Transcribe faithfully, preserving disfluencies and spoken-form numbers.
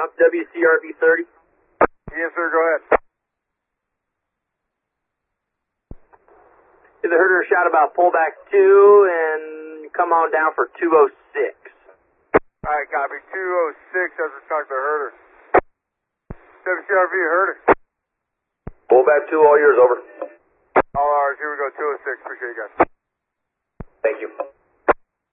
I'm W C R V thirty. Yes, sir, go ahead. The herder shot about pullback two and come on down for two oh six. Alright, copy. two oh six, that's the talk to the herder. W C R V herder. Pullback two, all yours, over. All ours, here we go, two oh six. Appreciate you guys. Thank you.